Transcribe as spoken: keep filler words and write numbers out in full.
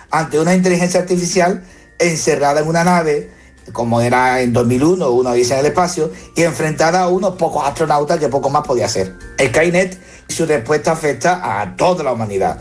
ante una inteligencia artificial encerrada en una nave, como era en dos mil uno, una odisea en el espacio, y enfrentada a unos pocos astronautas que poco más podía hacer. Skynet y su respuesta afecta a toda la humanidad.